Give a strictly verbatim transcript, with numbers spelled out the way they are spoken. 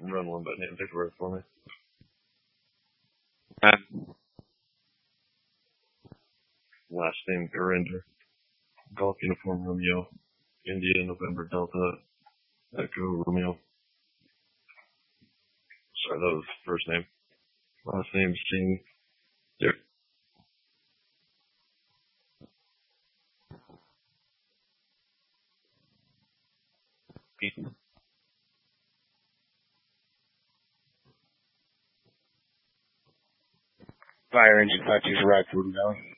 run one by name paperwork for me. And Last name Gurinder. Golf Uniform Romeo. India November Delta. Echo Romeo. Sorry, that was first name. Last name Singh. There. Fire engine five two for Rockford Valley.